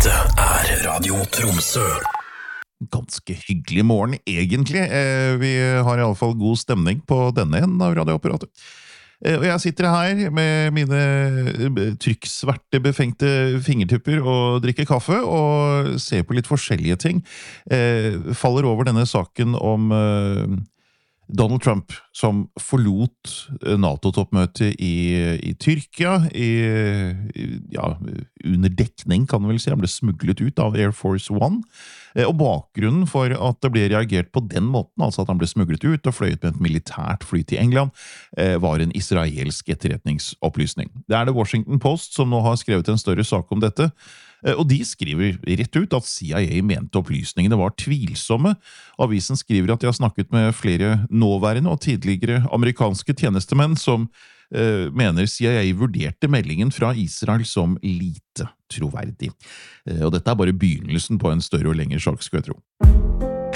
Dette Radio Tromsø. Ganske hyggelig morgen, egentlig. Vi har I alle fall god stemning på denne enden av radioapparatet. Og jeg sitter her med mine trykksverte befengte fingertupper og drikker kaffe og ser på litt forskjellige ting. Faller over denne saken om Donald Trump som forlot NATO-toppmøtet I Tyrkia under dekning, kan man vel si. Han ble smuglet ut av Air Force One. Og bakgrunnen for at det ble reagert på den måten, altså at han ble smuglet ut og fløyet med et militært fly til England, var en israelsk etterretningsopplysning. Det The Washington Post som nå har skrevet en større sak om dette, og de skriver rett ut at CIA mente opplysningene var tvilsomme. Avisen skriver at de har snakket med flere nåværende og tidligere amerikanske tjenestemenn som mener CIA vurderte meldingen fra Israel som lite troverdig. Og dette bare begynnelsen på en større og lengre sak, skal jeg tro.